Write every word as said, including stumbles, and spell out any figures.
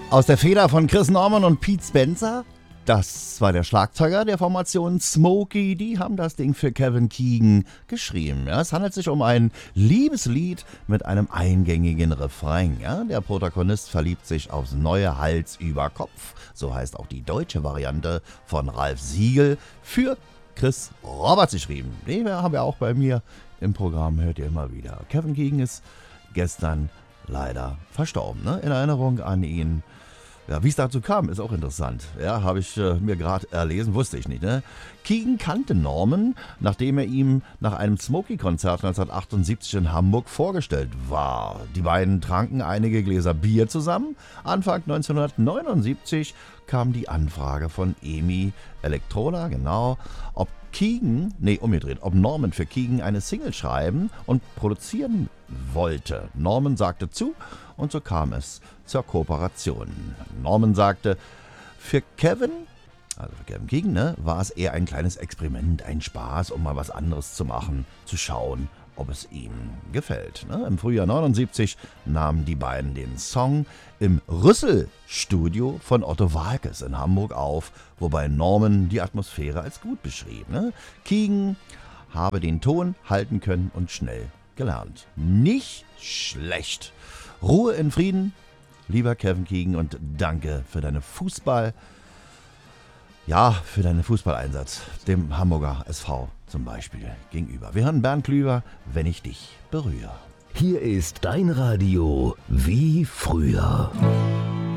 Aus der Feder von Chris Norman und Pete Spencer. Das war der Schlagzeuger der Formation Smokey. Die haben das Ding für Kevin Keegan geschrieben. Ja, es handelt sich um ein Liebeslied mit einem eingängigen Refrain. Ja, der Protagonist verliebt sich aufs neue Hals über Kopf. So heißt auch die deutsche Variante von Ralf Siegel für Chris Roberts geschrieben. Den haben wir auch bei mir im Programm, hört ihr immer wieder. Kevin Keegan ist gestern leider verstorben. Ne? In Erinnerung an ihn. Ja, wie es dazu kam, ist auch interessant. Ja, habe ich äh, mir gerade erlesen, wusste ich nicht. Ne? Keegan kannte Norman, nachdem er ihm nach einem Smokey-Konzert neunzehnhundertachtundsiebzig in Hamburg vorgestellt war. Die beiden tranken einige Gläser Bier zusammen. Anfang neunzehnhundertneunundsiebzig kam die Anfrage von EMI Elektroda, genau, ob Keegan, nee, umgedreht, ob Norman für Keegan eine Single schreiben und produzieren wollte. Norman sagte zu und so kam es zur Kooperation. Norman sagte, für Kevin, also für Kevin Keegan, ne, war es eher ein kleines Experiment, ein Spaß, um mal was anderes zu machen, zu schauen, ob es ihm gefällt. Ne? Im Frühjahr neunundsiebzig nahmen die beiden den Song im Rüssel-Studio von Otto Waalkes in Hamburg auf, wobei Norman die Atmosphäre als gut beschrieb. Ne? Keegan habe den Ton halten können und schnell gelernt. Nicht schlecht. Ruhe in Frieden, lieber Kevin Keegan, und danke für deine Fußball, ja, für deinen Fußballeinsatz, dem Hamburger S V zum Beispiel gegenüber. Wir hören Bernd Klüver, wenn ich dich berühre. Hier ist dein Radio wie früher.